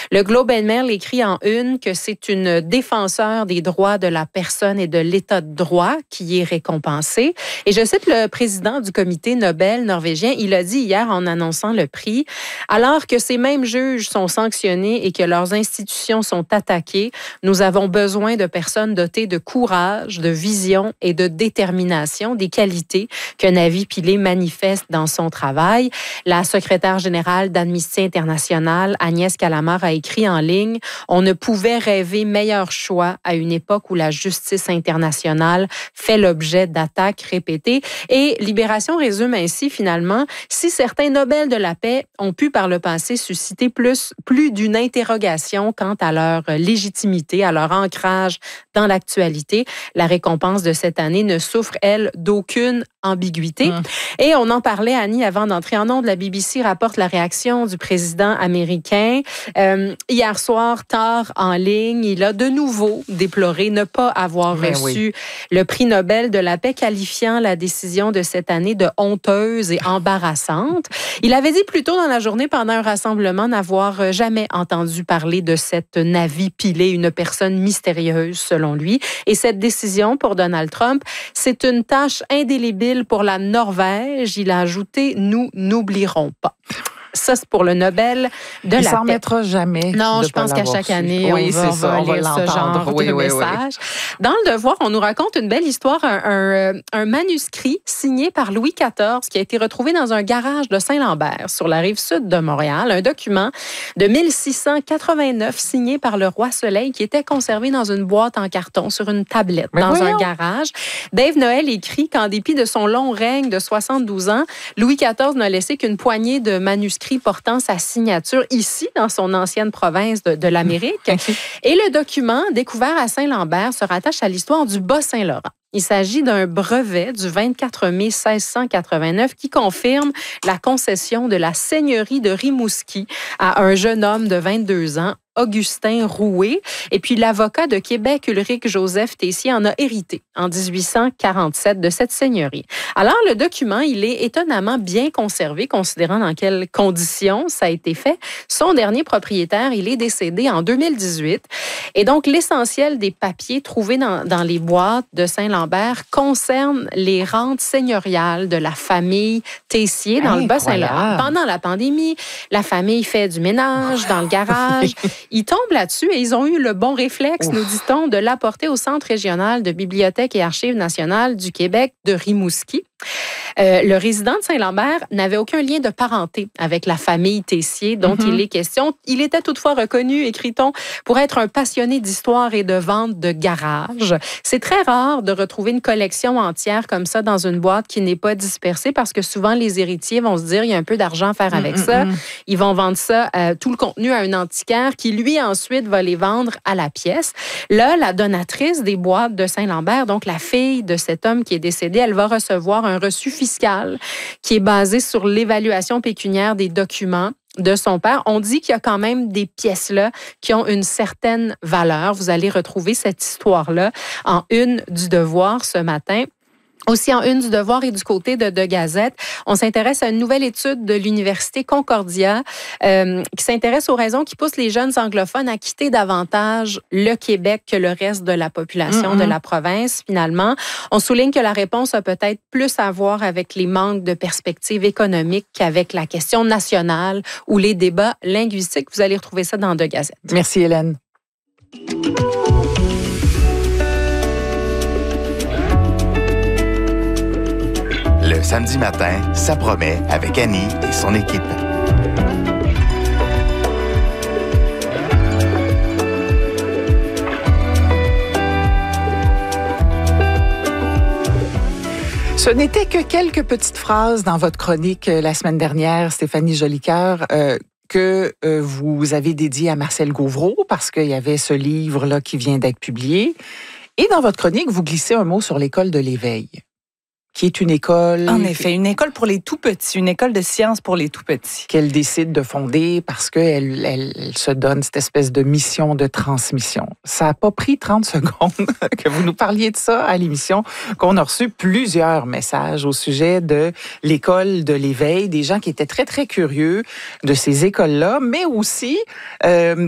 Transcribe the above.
Le Globe and Mail écrit en une que c'est une défenseur des droits de la personne et de l'état de droit qui est récompensée. Et je cite le président du comité Nobel norvégien, il a dit hier en annonçant le prix, alors que ces mêmes juges sont sanctionnés et que leurs institutions sont attaquées, nous avons besoin de personnes dotées de courage, de vision et de détermination, des qualités que Navi Pillay manifeste dans son travail. La secrétaire générale d'Amnesty International, Agnès Callamard, a écrit en ligne « On ne pouvait rêver meilleur choix à une époque où la justice internationale fait l'objet d'attaques répétées. » Et Libération résume ainsi finalement, si certains Nobel de la paix ont pu par le passé susciter plus d'une interrogation quant à leur légitimité, à leur ancrage dans l'actualité, la récompense de cette année ne souffre, elle, d'aucune ambiguïté. Et on en parlait, Annie, avant d'entrer en ondes. La BBC rapporte la réaction du président américain. Hier soir, tard en ligne, il a de nouveau déploré ne pas avoir reçu le prix Nobel de la paix, qualifiant la décision de cette année de honteuse et embarrassante. Il avait dit plus tôt dans la journée, pendant un rassemblement, n'avoir jamais entendu parler de cette Navi Pillay, une personne mystérieuse, selon lui. Et cette décision pour Donald Trump, c'est une tâche indélébile pour la Norvège. Il a ajouté « Nous n'oublierons pas ». Ça, c'est pour le Nobel de la paix. Il s'en remettra jamais. Non, je pense qu'à chaque année, on va lire ce genre de message. Dans Le Devoir, on nous raconte une belle histoire, un manuscrit signé par Louis XIV qui a été retrouvé dans un garage de Saint-Lambert, sur la rive sud de Montréal. Un document de 1689 signé par le roi Soleil qui était conservé dans une boîte en carton sur une tablette un garage. Dave Noël écrit qu'en dépit de son long règne de 72 ans, Louis XIV n'a laissé qu'une poignée de manuscrits portant sa signature ici, dans son ancienne province de l'Amérique. Et le document, découvert à Saint-Lambert, se rattache à l'histoire du Bas-Saint-Laurent. Il s'agit d'un brevet du 24 mai 1689 qui confirme la concession de la seigneurie de Rimouski à un jeune homme de 22 ans, Augustin Roué. Et puis, l'avocat de Québec, Ulrich-Joseph Tessier, en a hérité en 1847 de cette seigneurie. Alors, le document, il est étonnamment bien conservé, considérant dans quelles conditions ça a été fait. Son dernier propriétaire, il est décédé en 2018. Et donc, l'essentiel des papiers trouvés dans les boîtes de Saint-Lambert concerne les rentes seigneuriales de la famille Tessier dans le Bas-Saint-Laurent. Pendant la pandémie, la famille fait du ménage dans le garage. Ils tombent là-dessus et ils ont eu le bon réflexe, nous dit-on, de l'apporter au Centre régional de bibliothèque et archives nationales du Québec de Rimouski. Le résident de Saint-Lambert n'avait aucun lien de parenté avec la famille Tessier dont il est question. Il était toutefois reconnu, écrit-on, pour être un passionné d'histoire et de vente de garage. C'est très rare de retrouver une collection entière comme ça dans une boîte qui n'est pas dispersée parce que souvent les héritiers vont se dire il y a un peu d'argent à faire avec ça. Ils vont vendre ça, tout le contenu à un antiquaire qui lui ensuite va les vendre à la pièce. Là, la donatrice des boîtes de Saint-Lambert, donc la fille de cet homme qui est décédé, elle va recevoir un reçu fiscal qui est basé sur l'évaluation pécuniaire des documents de son père. On dit qu'il y a quand même des pièces-là qui ont une certaine valeur. Vous allez retrouver cette histoire-là en une du Devoir ce matin. Aussi en une du Devoir et du côté de Gazette, on s'intéresse à une nouvelle étude de l'Université Concordia qui s'intéresse aux raisons qui poussent les jeunes anglophones à quitter davantage le Québec que le reste de la population de la province, finalement. On souligne que la réponse a peut-être plus à voir avec les manques de perspectives économiques qu'avec la question nationale ou les débats linguistiques. Vous allez retrouver ça dans Gazette. Merci, Hélène. Le samedi matin, ça promet avec Annie et son équipe. Ce n'était que quelques petites phrases dans votre chronique la semaine dernière, Stéphanie Jolicoeur, que vous avez dédié à Marcel Gauvreau parce qu'il y avait ce livre-là qui vient d'être publié. Et dans votre chronique, vous glissez un mot sur l'école de l'éveil, qui est une école... En effet, une école pour les tout-petits, une école de sciences pour les tout-petits. Qu'elle décide de fonder parce qu'elle se donne cette espèce de mission de transmission. Ça n'a pas pris 30 secondes que vous nous parliez de ça à l'émission, qu'on a reçu plusieurs messages au sujet de l'école de l'éveil, des gens qui étaient très, très curieux de ces écoles-là, mais aussi